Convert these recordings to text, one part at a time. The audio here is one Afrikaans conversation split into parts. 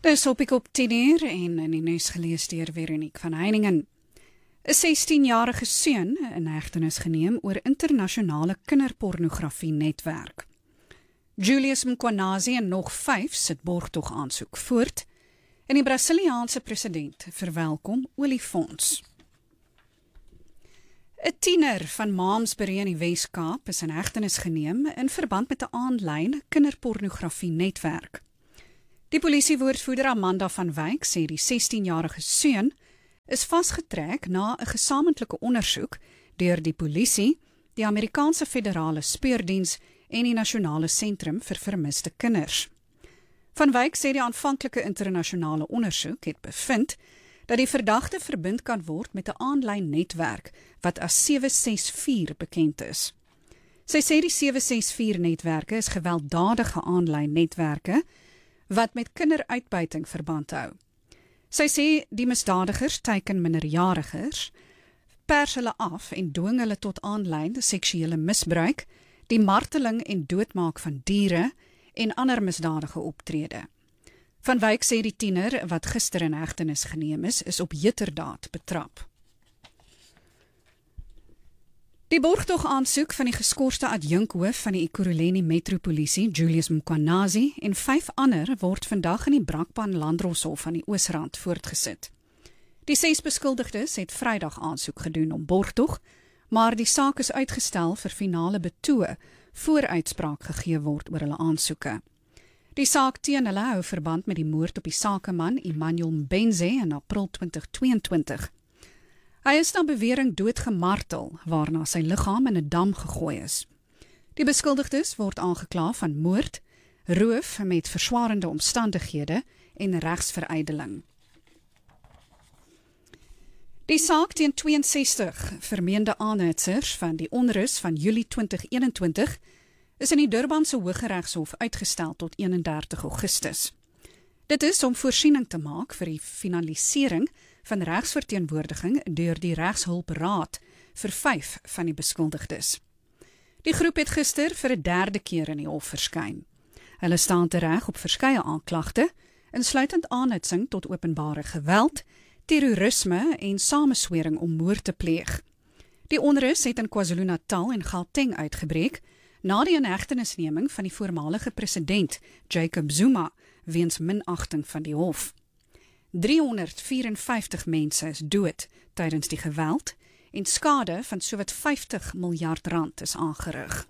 Dis op ek op 10:00 en in die nuus gelees deur Veronique van Heiningen. 'n 16-jarige seun in hegtenis geneem oor internasionale kinderpornografie netwerk. Julius Mkhwanazi en nog 5 sit borgtog aansoek voort en die Brasiliaanse president verwelkom oliefonds. 'n tiener van Malmesbury in die Wes-Kaap is in hegtenis geneem in verband met 'n aanlyn kinderpornografie netwerk. Die polisiewoordvoerder Amanda van Wyk sê die 16-jarige seun is vasgetrek na 'n gesamentlike ondersoek deur die polisie, die Amerikaanse Federale Speurdiens en die Nasionale Sentrum vir Vermiste Kinders. Van Wyk sê die aanvanklike internasionale ondersoek het bevind dat die verdagte verbind kan word met 'n aanlyn netwerk wat as 764 bekend is. Sy sê die 764 netwerke is gewelddadige aanlyn netwerke wat met kinderuitbuiting verband hou. Sy sê die misdadigers teiken minderjariges, pers hulle af en dwing hulle tot aanlyn seksuele misbruik, die marteling en doodmaak van diere en ander misdadige optrede. Van Wyk sê die tiener wat gister in hegtenis geneem is op heterdaad betrap. Die borgtog aansoek van die geskorste adjunkhoof van die Ekurhuleni Metropolisie, Julius Mkhwanazi, en 5 ander word vandag in die Brakpan Landdroshof van die Oosrand voortgesit. Die 6 beskuldigdes het Vrydag aansoek gedoen om borgtog, maar die saak is uitgestel vir finale betoë voor uitspraak gegee word oor hulle aansoeke. Die saak teen hulle hou verband met die moord op die sakeman Emmanuel Mbenze in April 2022. Hy is na bewering doodgemartel, waarna sy liggaam in 'n dam gegooi is. Die beskuldigdes word aangekla van moord, roof met verswarende omstandighede en regsverydeling. Die saak teen 62 vermeende aanhitsers van die onrus van Julie 2021 is in die Durbanse Hooggeregshof uitgestel tot 31 Augustus. Dit is om voorsiening te maak vir die finalisering van regsverteenwoordiging deur die Regshulpraad vir 5 van die beskuldigdes. Die groep het gister vir 'n 3de keer in die hof verskyn. Hulle staan tereg op verskeie aanklagte, insluitend aanhitsing tot openbare geweld, terrorisme en sameswering om moord te pleeg. Die onrus het in KwaZulu-Natal en Gauteng uitgebreek na die inhegtenisneming van die voormalige president Jacob Zuma weens minagting van die hof. 354 mense is dood tydens die geweld en skade van sowat 50 miljard rand is aangerig.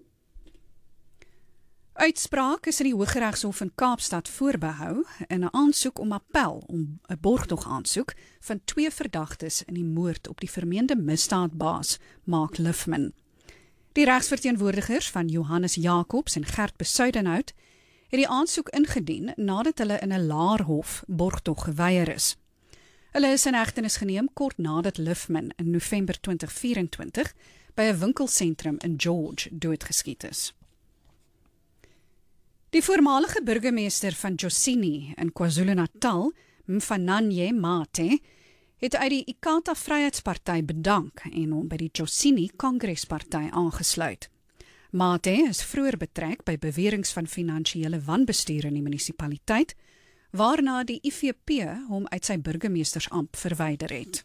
Uitspraak is in die Hooggeregshof in Kaapstad voorbehou in 'n aansoek om appel om 'n borgtog aansoek van 2 verdagtes in die moord op die vermeende misdaadbaas Mark Liffman. Die regsverteenwoordigers van Johannes Jacobs en Gert Besuidenhout het die aansoek ingedien nadat hulle in 'n laerhof borgtog geweier is. Hulle is in hegtenis geneem kort nadat Liffman in November 2024 by 'n winkelsentrum in George doodgeskiet is. Die voormalige burgemeester van Josini in KwaZulu-Natal, Mfananye Mate, het uit die Ikata Vryheidsparty bedank en hom by die Josini Kongresparty aangesluit. Mate is vroeër betrek by beweringe van finansiële wanbestuur in die munisipaliteit, waarna die IFP hom uit sy burgemeestersamp verwyder het.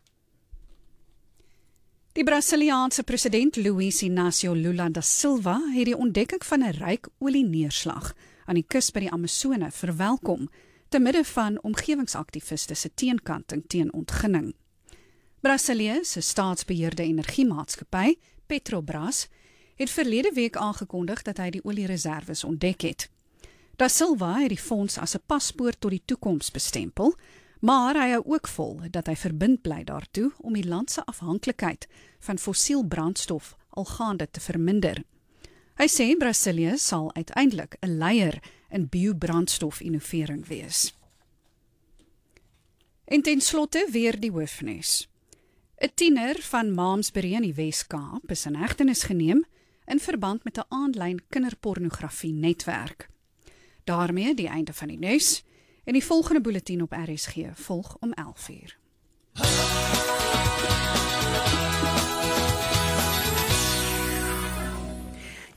Die Brasiliaanse president Luiz Inácio Lula da Silva het die ontdekking van 'n ryk olieneerslag aan die kus by die Amazone verwelkom, te midde van omgewingsaktiviste se teenkanting teen ontginning. Brasilië se staatsbeheerde energiemaatskappy, Petrobras, het verlede week aangekondig dat hy die oliereserwes ontdek het. Da Silva het die fonds as 'n paspoort tot die toekoms bestempel, maar hy hou ook vol dat hy verbind bly daartoe om die land se afhanklikheid van fossiel brandstof algaande te verminder. Hy sê Brasilië sal uiteindelik 'n leier in biobrandstof-innovering wees. En ten slotte weer die hoofnuus. 'n tiener van Malmesbury in die Wes-Kaap is in hegtenis geneem in verband met 'n aanlyn kinderpornografie netwerk. Daarmee die einde van die nuus. En die volgende bulletin op RSG volg om 11:00.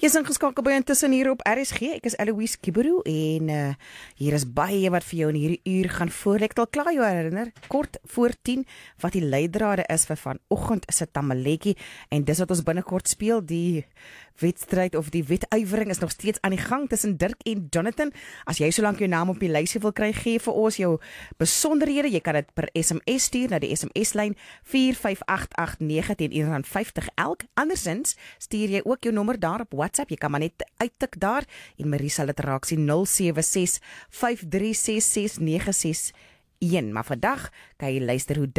Jy is ingeskakel by Intussen hier op RSG. Ek is Eloise Kiburu en hier is baie wat vir jou in hierdie uur gaan voor. Ek wil klaar jou herinner, kort voor 10, wat die leidrade is vir vanoggend se Tamaletjie en dis wat ons binnekort speel. Die wedstryd of die weduiwering is nog steeds aan die gang tussen Dirk en Jonathan. As jy solank jou naam op die lysie wil kry, gee vir ons jou besonderhede. Jy kan dit per SMS stuur na die SMS-lyn 45889 teen R1.50 elk. Andersins stuur jy ook jou nommer daar op WhatsApp. Jy kan maar net uittik daar en Marie sal dit raak sien 076 5366961. Maar vandag kan jy luister hoe